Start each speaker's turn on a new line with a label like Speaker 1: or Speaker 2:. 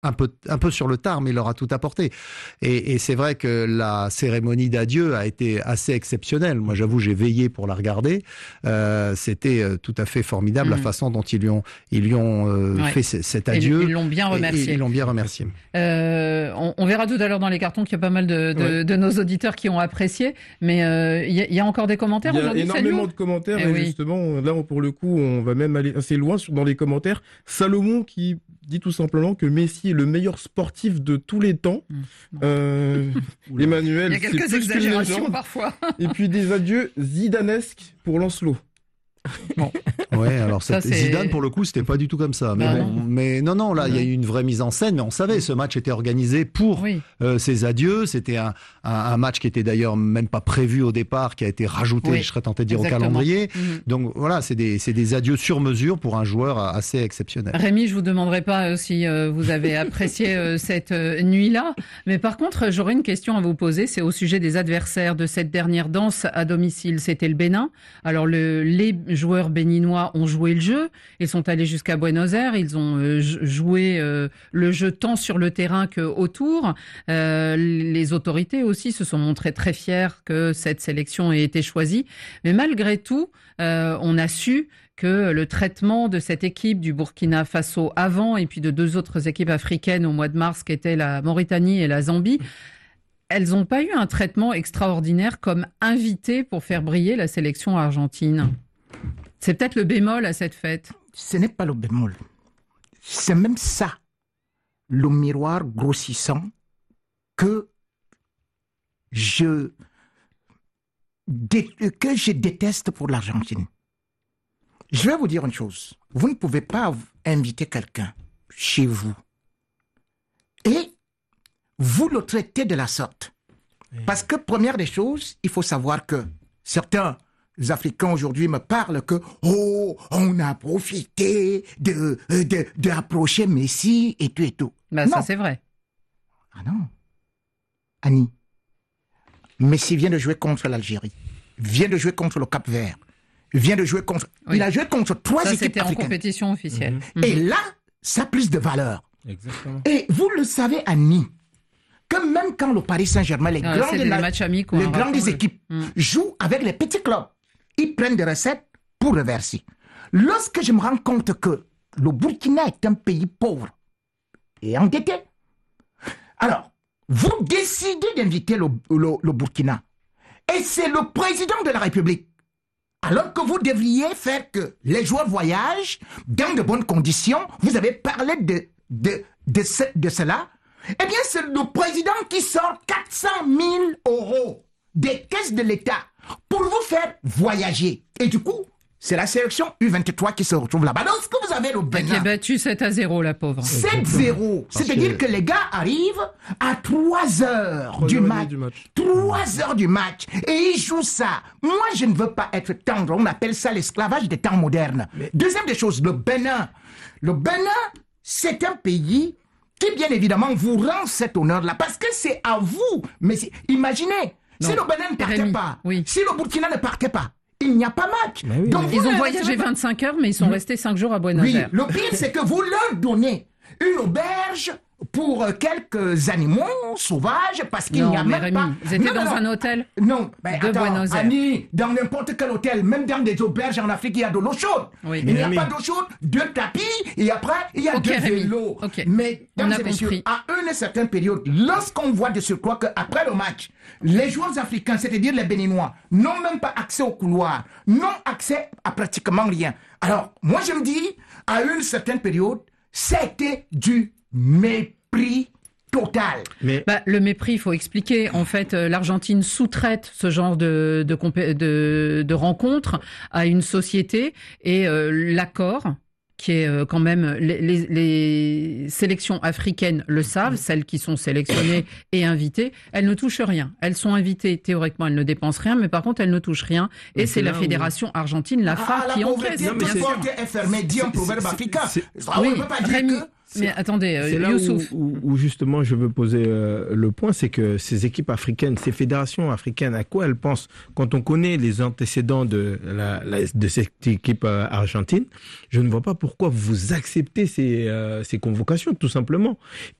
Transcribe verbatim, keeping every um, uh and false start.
Speaker 1: un peu, un peu sur le tard, mais il leur a tout apporté. Et, et c'est vrai que la cérémonie d'adieu a été assez exceptionnelle. Moi, j'avoue, j'ai veillé pour la regarder. Euh, c'était tout à fait formidable mmh. la façon dont ils lui ont, ils lui ont euh, ouais. fait c- cet adieu.
Speaker 2: Ils, ils l'ont bien remercié.
Speaker 1: Et, et ils l'ont bien remercié.
Speaker 2: Euh, on, on verra tout à l'heure dans les cartons qu'il y a pas mal de, de, ouais. de nos auditeurs qui ont apprécié. Mais il euh, y, y a encore des commentaires aujourd'hui.
Speaker 3: Il y a énormément de commentaires. Et, et oui. justement, là, pour le coup, on va même aller assez loin sur, dans les commentaires. Salomon qui dit tout simplement que Messi est le meilleur sportif de tous les temps. Mmh. Euh, Emmanuel,
Speaker 2: il y a quelques
Speaker 3: c'est
Speaker 2: exagérations parfois.
Speaker 3: Et puis des adieux zidanesques pour Lancelot.
Speaker 1: Bon. Ouais, alors ça, Zidane pour le coup c'était pas du tout comme ça. Mais bah, bon, non. mais non, non, là il y a eu une vraie mise en scène. Mais on savait, ce match était organisé pour oui. euh, ces adieux. C'était un, un, un match qui était d'ailleurs même pas prévu au départ, qui a été rajouté, oui. je serais tenté de dire, exactement. Au calendrier. Mmh. Donc voilà, c'est des, c'est des adieux sur mesure pour un joueur assez exceptionnel.
Speaker 2: Rémi, je vous demanderai pas si euh, vous avez apprécié euh, cette euh, nuit-là, mais par contre j'aurais une question à vous poser. C'est au sujet des adversaires de cette dernière danse à domicile. C'était le Bénin. Alors le les joueurs béninois ont joué le jeu. Ils sont allés jusqu'à Buenos Aires. Ils ont euh, joué euh, le jeu tant sur le terrain que autour. Euh, les autorités aussi se sont montrées très fières que cette sélection ait été choisie. Mais malgré tout, euh, on a su que le traitement de cette équipe du Burkina Faso avant et puis de deux autres équipes africaines au mois de mars, qui étaient la Mauritanie et la Zambie, elles n'ont pas eu un traitement extraordinaire comme invité pour faire briller la sélection argentine. C'est peut-être le bémol à cette fête.
Speaker 4: Ce n'est pas le bémol. C'est même ça, le miroir grossissant que je, que je déteste pour l'Argentine. Je vais vous dire une chose. Vous ne pouvez pas inviter quelqu'un chez vous et vous le traitez de la sorte. Parce que, première des choses, il faut savoir que certains Africains aujourd'hui me parlent que oh, on a profité de, de, de approcher Messi et tout et tout.
Speaker 2: Bah, ça, c'est vrai.
Speaker 4: Ah non. Annie, Messi vient de jouer contre l'Algérie, vient de jouer contre le Cap-Vert, vient de jouer contre... Oui. Il a joué contre trois
Speaker 2: ça,
Speaker 4: équipes africaines.
Speaker 2: C'était en compétition officielle.
Speaker 4: Mmh. Et là, ça a plus de valeur.
Speaker 3: Exactement.
Speaker 4: Et vous le savez, Annie, que même quand le Paris Saint-Germain, les,
Speaker 2: ah,
Speaker 4: grandes,
Speaker 2: des
Speaker 4: la,
Speaker 2: matchs amicaux,
Speaker 4: les
Speaker 2: hein,
Speaker 4: grandes
Speaker 2: rapport,
Speaker 4: équipes
Speaker 2: oui.
Speaker 4: jouent avec les petits clubs, ils prennent des recettes pour reverser. Lorsque je me rends compte que le Burkina est un pays pauvre et endetté, alors, vous décidez d'inviter le, le, le Burkina et c'est le président de la République, alors que vous devriez faire que les joueurs voyagent dans de bonnes conditions. Vous avez parlé de, de, de, ce, de cela. Eh bien, c'est le président qui sort quatre cent mille euros des caisses de l'État pour vous faire voyager. Et du coup, c'est la sélection U vingt-trois qui se retrouve là-bas. Lorsque vous avez le Bénin...
Speaker 2: Qui est battu sept à zéro, la pauvre.
Speaker 4: sept zéro. C'est-à-dire que... que les gars arrivent à trois heures du match. du match. trois heures du match. Et ils jouent ça. Moi, je ne veux pas être tendre. On appelle ça l'esclavage des temps modernes. Mais... Deuxième des choses, le Bénin. Le Bénin, c'est un pays... qui, bien évidemment, vous rend cet honneur-là, parce que c'est à vous. Mais imaginez, non. si le Bénin ne partait
Speaker 2: Rémi,
Speaker 4: pas,
Speaker 2: oui.
Speaker 4: si le Burkina ne partait pas, il n'y a pas match.
Speaker 2: Oui, Donc ils ont voyagé vingt-cinq heures, mais ils sont mmh. restés cinq jours à Buenos Aires.
Speaker 4: Oui, le pire, c'est que vous leur donnez une auberge pour quelques animaux sauvages, parce qu'il
Speaker 2: non,
Speaker 4: n'y a
Speaker 2: mais
Speaker 4: même
Speaker 2: Rémi,
Speaker 4: pas...
Speaker 2: Vous étiez
Speaker 4: non,
Speaker 2: dans
Speaker 4: non,
Speaker 2: un hôtel
Speaker 4: non, ben,
Speaker 2: de
Speaker 4: attends,
Speaker 2: Buenos Aires.
Speaker 4: Annie, dans n'importe quel hôtel, même dans des auberges en Afrique, il y a de l'eau chaude. Oui. Il n'y a Rémi. pas d'eau chaude, deux tapis, et après, il y a
Speaker 2: okay,
Speaker 4: deux vélos.
Speaker 2: Okay.
Speaker 4: Mais,
Speaker 2: on a
Speaker 4: et messieurs,
Speaker 2: compris.
Speaker 4: à une certaine période, lorsqu'on voit de surcroît qu'après le match, les joueurs africains, c'est-à-dire les Béninois, n'ont même pas accès au couloir, n'ont accès à pratiquement rien. Alors, moi je me dis, à une certaine période, c'était du mépris total.
Speaker 2: Mais... Bah, le mépris, il faut expliquer. En fait, euh, l'Argentine sous-traite ce genre de, de, de, de rencontres à une société et euh, l'accord, qui est euh, quand même... Les, les, les sélections africaines le savent, celles qui sont sélectionnées et invitées, elles ne touchent rien. Elles sont invitées, théoriquement, elles ne dépensent rien, mais par contre, elles ne touchent rien. Et c'est la fédération où... argentine, la F A,
Speaker 4: ah,
Speaker 2: qui
Speaker 4: la
Speaker 2: encaisse.
Speaker 4: La pauvreté est fermée, dit un proverbe africain.
Speaker 2: Oui, Rémi, Mais attendez, euh,
Speaker 5: c'est là
Speaker 2: Youssouf.
Speaker 5: Où, où, où justement je veux poser euh, le point, c'est que ces équipes africaines, ces fédérations africaines, à quoi elles pensent quand on connaît les antécédents de, la, la, de cette équipe euh, argentine? Je ne vois pas pourquoi vous acceptez ces, euh, ces convocations, tout simplement.